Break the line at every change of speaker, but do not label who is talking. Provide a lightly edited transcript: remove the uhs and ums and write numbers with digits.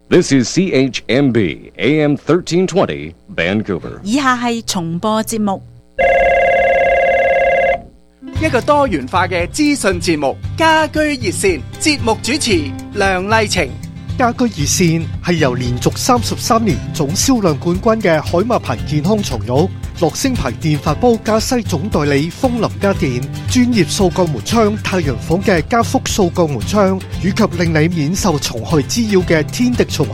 This is CHMB AM 1320 Vancouver.
以下係重播節目。
一個多元化嘅資訊節目，家居熱線，節目主持梁麗晴。
家居熱線係由連續33年總銷量冠軍嘅海馬牌健康床褥、樂聲牌電飯煲加西總代理風林家電、專業掃鋼門窗太陽房嘅加福掃鋼門窗，以及令你免受蟲害滋擾嘅天敵蟲